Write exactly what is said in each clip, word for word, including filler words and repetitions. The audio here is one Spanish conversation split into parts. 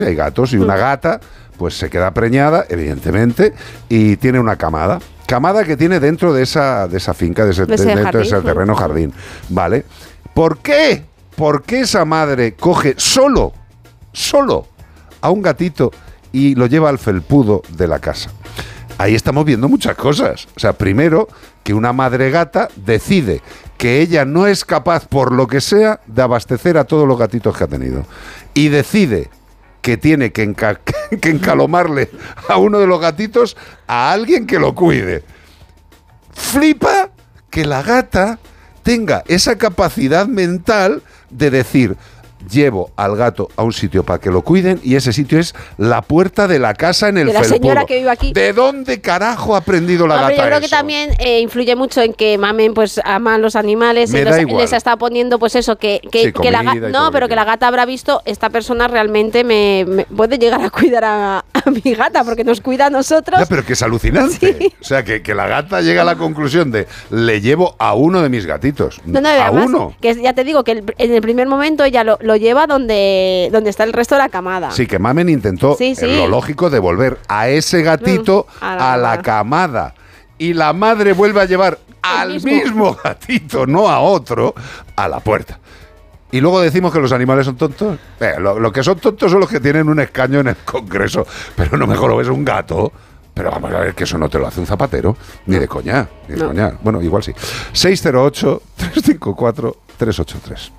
hay gatos, y una gata pues se queda preñada, evidentemente, y tiene una camada. Camada que tiene dentro de esa, de esa finca, de ese, de ese dentro jardín, de ese terreno jardín. ¿Vale? ¿Por qué? ¿Por qué esa madre coge solo, solo a un gatito y lo lleva al felpudo de la casa? Ahí estamos viendo muchas cosas. O sea, primero, que una madre gata decide que ella no es capaz, por lo que sea, de abastecer a todos los gatitos que ha tenido. Y decide que tiene que, enca- que encalomarle a uno de los gatitos a alguien que lo cuide. Flipa que la gata tenga esa capacidad mental de decir: llevo al gato a un sitio para que lo cuiden, y ese sitio es la puerta de la casa en el de la felpudo. señora que vive aquí. ¿De dónde carajo ha aprendido la Hombre, gata yo creo eso? que también eh, influye mucho en que Mamen pues ama a los animales. Me y da los, igual. les está poniendo pues eso, que, que, Sí, que la comida gata, y no, todo pero lo que que la quiera. gata habrá visto, esta persona realmente me, me puede llegar a cuidar a, a mi gata, porque nos cuida a nosotros. Ya, pero que es alucinante. Sí. O sea, que, que la gata llega a la conclusión de: le llevo a uno de mis gatitos. No, no, a además, uno. que ya te digo que el- en el primer momento ella lo, lo lleva donde, donde está el resto de la camada. Sí, que Mamen intentó, Sí, sí. eh, lo lógico, devolver a ese gatito Mm, a la a la camada. camada. Y la madre vuelve a llevar al mismo. mismo gatito, no a otro, a la puerta. Y luego decimos que los animales son tontos. Eh, lo, lo que son tontos son los que tienen un escaño en el Congreso. Pero no mejor lo ves un gato. Pero vamos a ver, que eso no te lo hace un zapatero. Ni de coña, ni de No. coña. Bueno, igual sí. seis cero ocho, tres cinco cuatro, tres ocho tres.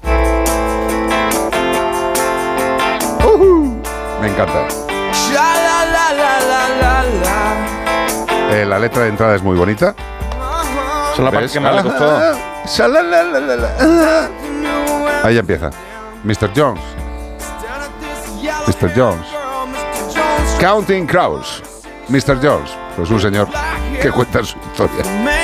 Uh-huh. Me encanta. Eh, la letra de entrada es muy bonita. Esa es la parte ¿Ves? que más le costó. Shalalalala. Ahí ya empieza. mister Jones. mister Jones. Counting Crows. mister Jones. Pues un señor que cuenta su historia.